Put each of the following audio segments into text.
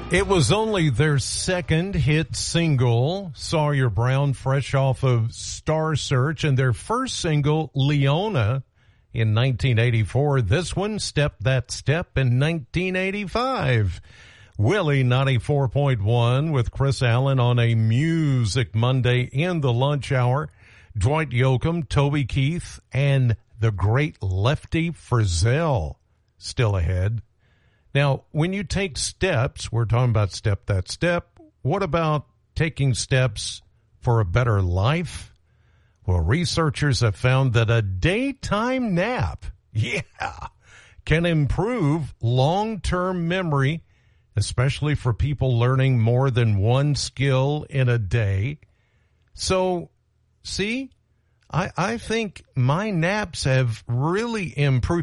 It was only their second hit single, Sawyer Brown, fresh off of Star Search, and their first single, Leona, in 1984. This one, Step That Step, in 1985. Willie 94.1 with Chris Allen on a Music Monday in the lunch hour. Dwight Yoakam, Toby Keith, and the great Lefty Frizzell still ahead. Now, when you take steps, we're talking about Step That Step. What about taking steps for a better life? Well, researchers have found that a daytime nap, can improve long-term memory, especially for people learning more than one skill in a day. So, see, I think my naps have really improved.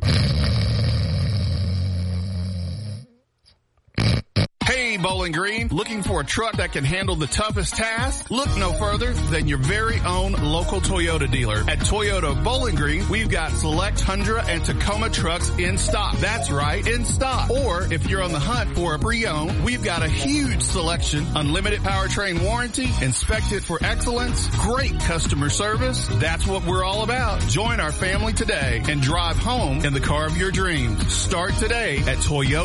Hey, Bowling Green, looking for a truck that can handle the toughest task? Look no further than your very own local Toyota dealer. At Toyota Bowling Green, we've got select Tundra and Tacoma trucks in stock. That's right, in stock. Or if you're on the hunt for a pre-owned, we've got a huge selection, unlimited powertrain warranty, inspected for excellence, great customer service. That's what we're all about. Join our family today and drive home in the car of your dreams. Start today at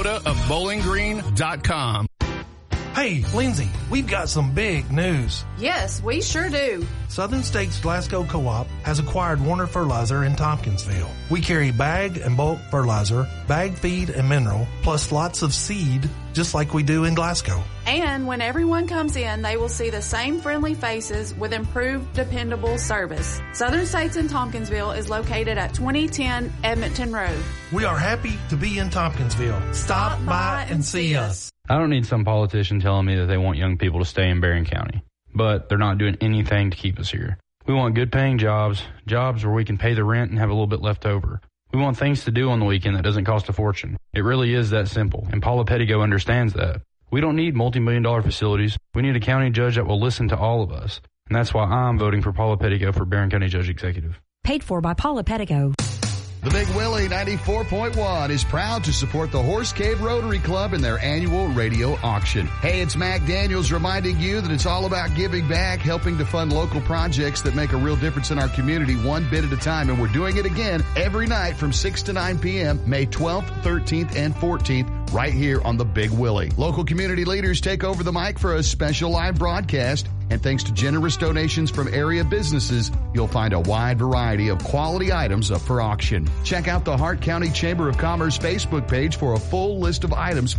ToyotaofBowlingGreen.com. Hey, Lindsay, we've got some big news. Yes, we sure do. Southern States Glasgow Co-op has acquired Warner Fertilizer in Tompkinsville. We carry bag and bulk fertilizer, bag feed and mineral, plus lots of seed, just like we do in Glasgow. And when everyone comes in, they will see the same friendly faces with improved, dependable service. Southern States in Tompkinsville is located at 2010 Edmonton Road. We are happy to be in Tompkinsville. Stop by and see us. I don't need some politician telling me that they want young people to stay in Barron County, but they're not doing anything to keep us here. We want good-paying jobs where we can pay the rent and have a little bit left over. We want things to do on the weekend that doesn't cost a fortune. It really is that simple, and Paula Pettigo understands that. We don't need multi-million-dollar facilities. We need a county judge that will listen to all of us, and that's why I'm voting for Paula Pettigo for Barron County Judge Executive. Paid for by Paula Pettigo. The Big Willie 94.1 is proud to support the Horse Cave Rotary Club in their annual radio auction. Hey, it's Mac Daniels reminding you that it's all about giving back, helping to fund local projects that make a real difference in our community one bit at a time. And we're doing it again every night from 6 to 9 p.m., May 12th, 13th, and 14th, right here on the Big Willie. Local community leaders take over the mic for a special live broadcast. And thanks to generous donations from area businesses, you'll find a wide variety of quality items up for auction. Check out the Hart County Chamber of Commerce Facebook page for a full list of items